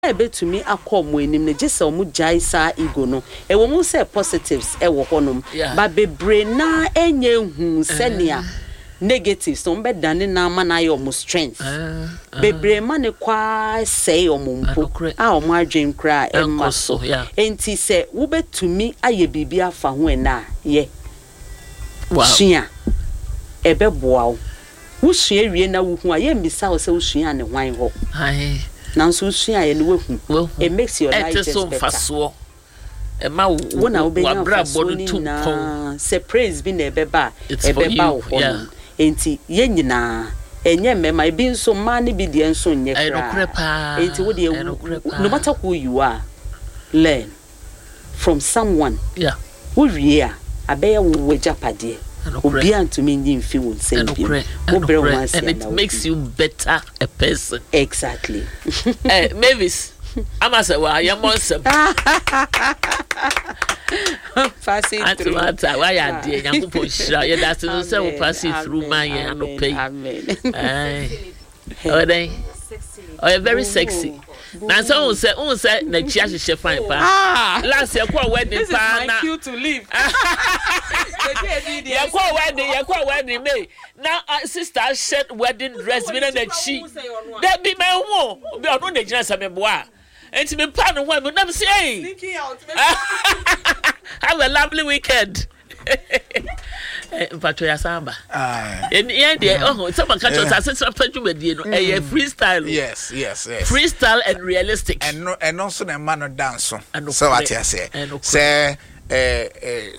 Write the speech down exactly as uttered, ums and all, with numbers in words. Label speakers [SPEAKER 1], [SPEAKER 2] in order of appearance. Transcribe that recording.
[SPEAKER 1] betumi akọ mo enim ne gese o mu jai sa ego no e wo mu say positives e wo honom ba bebre na enye hu senia negatives so mbe dane na ma na yo mo strength bebre ma ne kwa say o mo mpo a o mo adwen kra e ma so enti se wo betumi aye bibia afa ho ena ye wow sua e be boa wo wo sua wie na wo hu aye mbisa wo se wo sua ne hwan ho ai nanso sua ye ne wo hu it makes your life just better e ma wo na wo be bra bodo tu pon se praise bi na e be ba e be ba wo enti ye nyina enye mema e bi nso ma ne bi de nso nye kra enti wo de no matter who you are learn from someone
[SPEAKER 2] yeah
[SPEAKER 1] wo wie a abeya wo japade obi antumi nyi mfi wo nsem bi wo bre wo anse
[SPEAKER 2] and it makes you better a person
[SPEAKER 1] exactly
[SPEAKER 2] eh Mavis amasa wa ya monsem
[SPEAKER 1] pass it through
[SPEAKER 2] Atlanta why ya dey Nyankopon shira ya that no say we pass it through man ya no pay
[SPEAKER 1] amen
[SPEAKER 2] eh oh then oh you're very sexy na so won say won say na chia hye fine pa last year kwa wedding pa na
[SPEAKER 1] cute to live
[SPEAKER 2] ya kwa wedding ya kwa wedding me now sister shed wedding dress me na chi that be my wo be ono na gina say me boa enti me pa no ho me na say hey sneaking out have a lovely weekend Patricia Samba. Ah. And yeah, oh, someone catch us as a special no a freestyle.
[SPEAKER 3] Yes, yes, yes.
[SPEAKER 2] Freestyle and realistic.
[SPEAKER 3] And no and also a man of dance. So what I say. Say eh eh